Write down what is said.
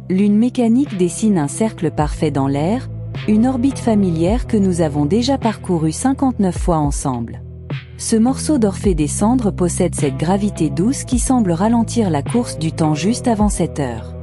Lune mécanique dessine un cercle parfait dans l'air, une orbite familière que nous avons déjà parcourue 59 fois ensemble. Ce morceau d'Orphée des Cendres possède cette gravité douce qui semble ralentir la course du temps juste avant 7 heures.